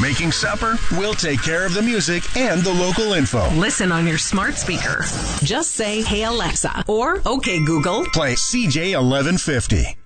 making supper, we'll take care of the music and the local info. Listen on your smart speaker. Just say, "Hey Alexa," or "Okay Google." Play CJ 1150.